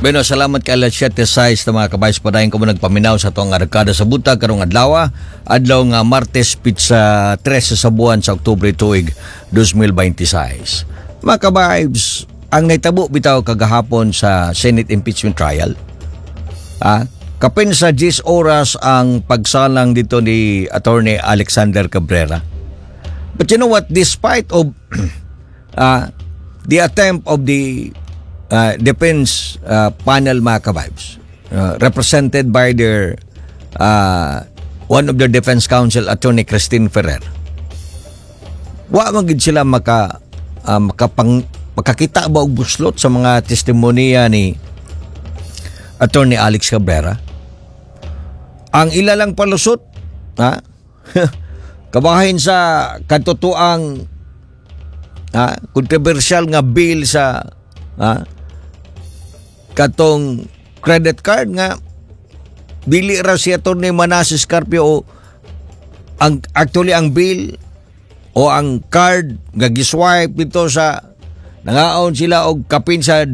Bueno, salamat kay alas 7:06 na mga kabayos. Padayon ko mo nagpaminaw sa itong arkada sa butag karong adlaw. Adlaw nga Martes pizza 13 sa buwan sa Oktubre tuig 2026. Mga kabayos, ang naitabo bitaw kagahapon sa Senate impeachment trial. Kapin sa 10 oras ang pagsalang dito ni Attorney Alexander Cabrera. But you know what? Despite of the attempt of the defense panel mga kabibes, represented by their one of their defense counsel, Attorney Christine Ferrer, wa magid sila makakita ba og buslot sa mga testimonya ni Attorney Alex Cabrera. Ang ilalang palusot kabahin sa katotoang kontrobersyal nga bill sa katong credit card nga dili ra si Attorney Manasseh Scarpio o actually ang bill o ang card nga giswipe dito sa nangaon sila og kapin sa